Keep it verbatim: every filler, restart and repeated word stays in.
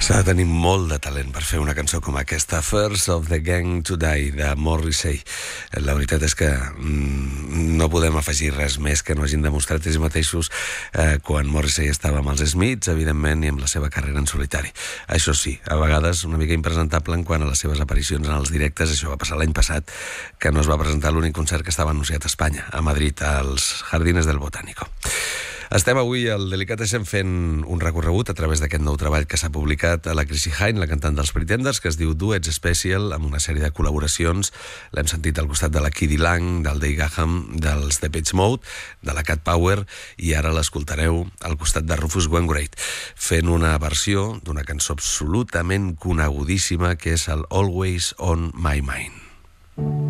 S'ha de tenir molt de talent per fer una cançó com aquesta, First of the Gang to Die, de Morrissey. La veritat és que mm, no podem afegir res més que no hagin demostrat ells mateixos eh, quan Morrissey estava amb els Smiths, evidentment, i amb la seva carrera en solitari. Això sí, a vegades una mica impresentable en quant a les seves aparicions en els directes. Això va passar l'any passat, que no es va presentar l'únic concert que estava anunciat a Espanya, a Madrid, als Jardines del Botánico. Estem avui al Delicatessen fent un recorregut a través d'aquest nou treball que s'ha publicat a la Chrissy Hynde, la cantant dels Pretenders, que es diu Duets Special, amb una sèrie de col·laboracions. L'hem sentit al costat de la Kiddy Lang, del Dave Gahan, dels Depeche Mode, de la Cat Power, i ara l'escoltareu al costat de Rufus Wainwright, fent una versió d'una cançó absolutament conegudíssima, que és el Always on My Mind.